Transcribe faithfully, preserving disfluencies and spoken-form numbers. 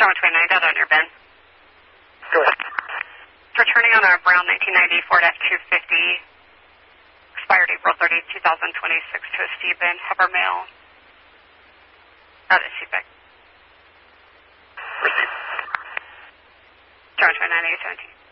John twenty-nine, data on your bin. Go ahead. Returning on a brown nineteen ninety Ford F two fifty, expired April thirtieth, two thousand twenty-six to a Stephen Heber mail. Out of C P A C. Received. John twenty-nine, eight seventeen.